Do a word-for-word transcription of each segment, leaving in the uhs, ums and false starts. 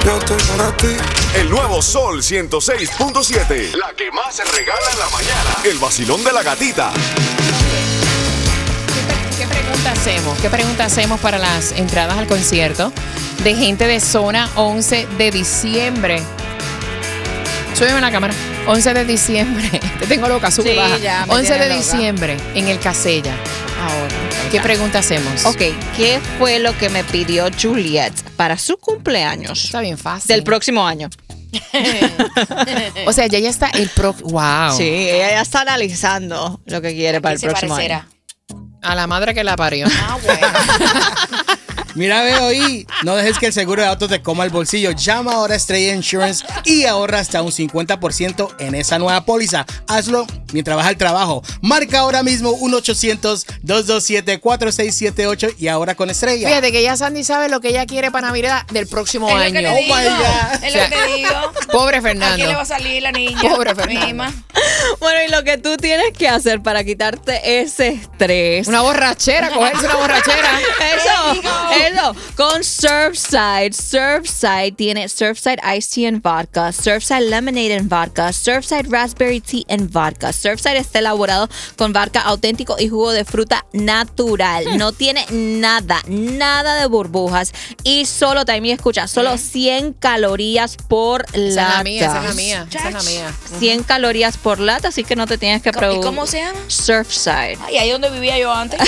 Yo estoy para ti. El nuevo Sol ciento seis punto siete. La que más se regala en la mañana. El vacilón de la gatita. ¿Qué pregunta hacemos? ¿Qué pregunta hacemos para las entradas al concierto de gente de zona once de diciembre? Súbeme la cámara. once de diciembre. Te tengo loca, sube, sí, baja. Ya me once de loca. diciembre en el Casella. Ahora, ¿qué pregunta hacemos? Ok, ¿qué fue lo que me pidió Juliet para su cumpleaños? Está bien fácil. Del próximo año. O sea, ya ya está el pro... Wow. Sí, ella ya está analizando lo que quiere para el próximo año. A la madre que la parió. Ah, bueno. Mira, veo ahí, no dejes que el seguro de auto te coma el bolsillo. Llama ahora a Estrella Insurance y ahorra hasta un cincuenta por ciento en esa nueva póliza. Hazlo mientras vas al trabajo. Marca ahora mismo uno ochocientos, dos dos siete, cuatro seis siete ocho y ahora con Estrella. Fíjate que ya Sandy sabe lo que ella quiere para Navidad del próximo Es lo año. que te Oh digo, my God. es lo que te digo. Pobre ¿A Fernando. quién le va a salir la niña? Pobre Fernando. Mima. Bueno, y lo que tú tienes que hacer para quitarte ese estrés. Una borrachera, cogerse una borrachera. Eso, eso. Con Surfside. Surfside tiene Surfside Iced Tea en vodka, Surfside Lemonade en vodka, Surfside Raspberry Tea en vodka. Surfside está elaborado con vodka auténtico y jugo de fruta natural. No tiene nada, nada de burbujas. Y solo, también escucha, solo cien calorías por lata. Esa es la mía, esa es la mía, esa es la mía. cien calorías por lata, así que no te tienes que ¿Y preocupar. cómo se llama? Surfside. Ay, ahí donde vivía yo antes.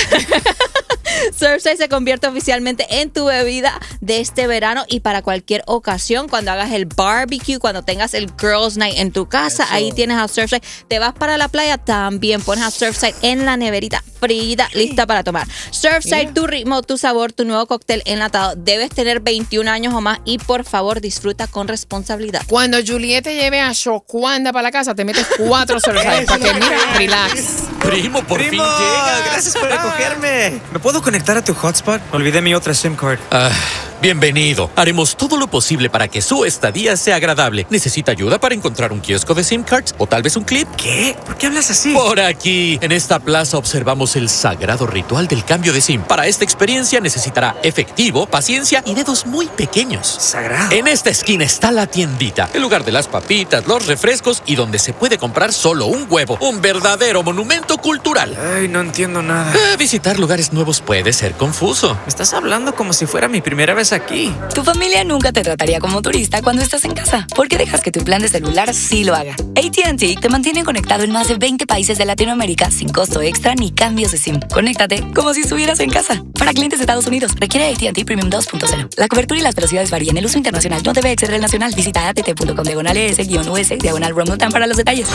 Surfside se convierte oficialmente en tu bebida de este verano y para cualquier ocasión, cuando hagas el barbecue, cuando tengas el Girls Night en tu casa, Eso. ahí tienes a Surfside. Te vas para la playa, también pones a Surfside en la neverita, fría, lista para tomar. Surfside, Mira. tu ritmo, tu sabor, tu nuevo cóctel enlatado. Debes tener veintiún años o más y por favor disfruta con responsabilidad. Cuando Juliet te lleve a Shokwanda para la casa, te metes cuatro Surfside para que, mira, relax. Primo, por ¡Primo! fin llega. ¡Gracias por recogerme! ¿Me puedo conectar a tu hotspot? Olvidé mi otra SIM card. Ah, bienvenido. Haremos todo lo posible para que su estadía sea agradable. ¿Necesita ayuda para encontrar un kiosco de SIM cards? ¿O tal vez un clip? ¿Qué? ¿Por qué hablas así? Por aquí, en esta plaza, observamos el sagrado ritual del cambio de SIM. Para esta experiencia necesitará efectivo, paciencia y dedos muy pequeños. Sagrado. En esta esquina está la tiendita, el lugar de las papitas, los refrescos y donde se puede comprar solo un huevo. Un verdadero monumento cultural. Ay, no entiendo nada. Eh, visitar lugares nuevos puede ser confuso. Me estás hablando como si fuera mi primera vez aquí. Tu familia nunca te trataría como turista cuando estás en casa. ¿Por qué dejas que tu plan de celular sí lo haga? A T and T te mantiene conectado en más de veinte países de Latinoamérica sin costo extra ni cambios de SIM. Conéctate como si estuvieras en casa. Para clientes de Estados Unidos, requiere A T and T Premium dos punto cero. La cobertura y las velocidades varían. El uso internacional no debe exceder el nacional. Visita att.com diagonal es guión us diagonal roam no tan para los detalles.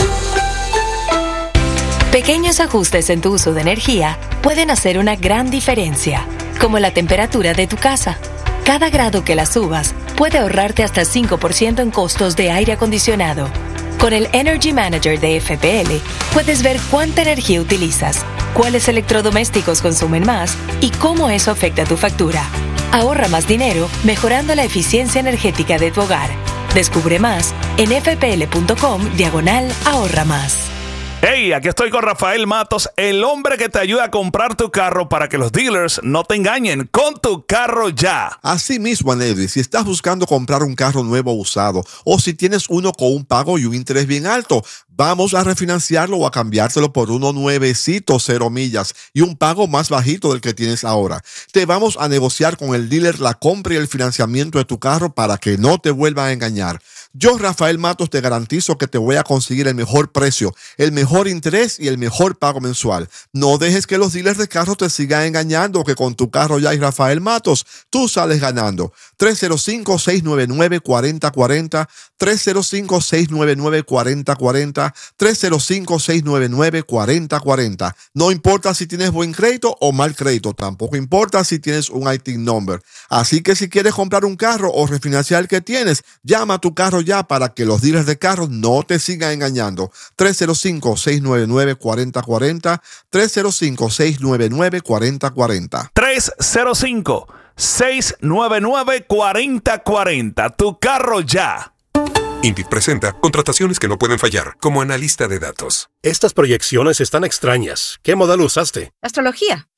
Pequeños ajustes en tu uso de energía pueden hacer una gran diferencia, como la temperatura de tu casa. Cada grado que la subas puede ahorrarte hasta cinco por ciento en costos de aire acondicionado. Con el Energy Manager de F P L, puedes ver cuánta energía utilizas, cuáles electrodomésticos consumen más y cómo eso afecta a tu factura. Ahorra más dinero mejorando la eficiencia energética de tu hogar. Descubre más en fpl.com diagonal ahorra más. Hey, aquí estoy con Rafael Matos, el hombre que te ayuda a comprar tu carro para que los dealers no te engañen con tu carro ya. Así mismo, Anedri, si estás buscando comprar un carro nuevo o usado, o si tienes uno con un pago y un interés bien alto, vamos a refinanciarlo o a cambiártelo por uno nuevecito, cero millas, y un pago más bajito del que tienes ahora. Te vamos a negociar con el dealer la compra y el financiamiento de tu carro para que no te vuelvan a engañar. Yo, Rafael Matos, te garantizo que te voy a conseguir el mejor precio, el mejor interés y el mejor pago mensual. No dejes que los dealers de carros te sigan engañando, que con tu carro ya y Rafael Matos, tú sales ganando. tres cero cinco, seis nueve nueve, cuatro cero cuatro cero, tres cero cinco, seis nueve nueve, cuatro cero cuatro cero, tres cero cinco, seis nueve nueve, cuatro cero cuatro cero. No importa si tienes buen crédito o mal crédito, tampoco importa si tienes un I T I N number. Así que si quieres comprar un carro o refinanciar el que tienes, llama a tu carro ya para que los dealers de carros no te sigan engañando. tres cero cinco, seis nueve nueve, cuatro cero cuatro cero, tres cero cinco, seis nueve nueve, cuatro cero cuatro cero. tres cero cinco, seis nueve nueve, cuatro cero cuatro cero. Tu carro ya. Indeed presenta contrataciones que no pueden fallar, como analista de datos. Estas proyecciones están extrañas. ¿Qué modelo usaste? Astrología.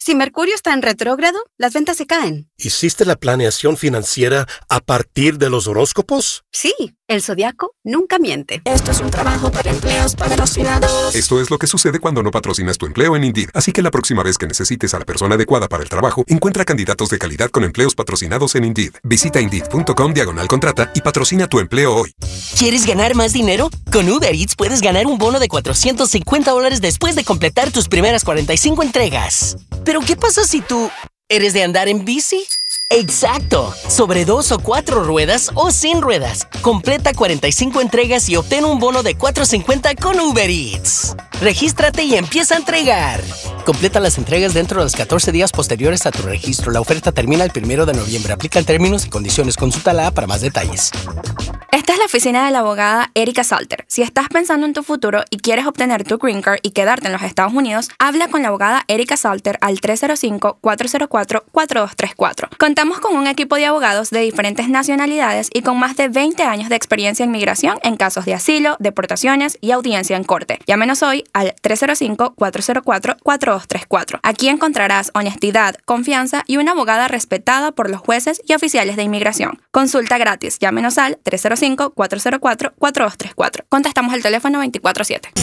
Si Mercurio está en retrógrado, las ventas se caen. ¿Hiciste la planeación financiera a partir de los horóscopos? Sí, el zodiaco nunca miente. Esto es un trabajo para empleos patrocinados. Esto es lo que sucede cuando no patrocinas tu empleo en Indeed. Así que la próxima vez que necesites a la persona adecuada para el trabajo, encuentra candidatos de calidad con empleos patrocinados en Indeed. Visita Indeed.com diagonal contrata y patrocina tu empleo hoy. ¿Quieres ganar más dinero? Con Uber Eats puedes ganar un bono de cuatrocientos cincuenta dólares después de completar tus primeras cuarenta y cinco entregas. ¿Pero qué pasa si tú eres de andar en bici? ¡Exacto! Sobre dos o cuatro ruedas o sin ruedas. Completa cuarenta y cinco entregas y obtén un bono de cuatrocientos cincuenta con Uber Eats. Regístrate y empieza a entregar. Completa las entregas dentro de los catorce días posteriores a tu registro. La oferta termina el primero de noviembre. Aplica en términos y condiciones. Consulta la para más detalles. Esta es la oficina de la abogada Erika Salter. Si estás pensando en tu futuro y quieres obtener tu Green Card y quedarte en los Estados Unidos, habla con la abogada Erika Salter al tres cero cinco, cuatro cero cuatro, cuatro dos tres cuatro. Contamos con un equipo de abogados de diferentes nacionalidades y con más de veinte años de experiencia en migración en casos de asilo, deportaciones y audiencia en corte. Llámenos hoy al tres cero cinco, cuatro cero cuatro, cuatro dos tres cuatro. Aquí encontrarás honestidad, confianza y una abogada respetada por los jueces y oficiales de inmigración. Consulta gratis. Llámenos al tres cero cinco, cuatro cero cuatro, cuatro dos tres cuatro. Contestamos el teléfono veinticuatro siete.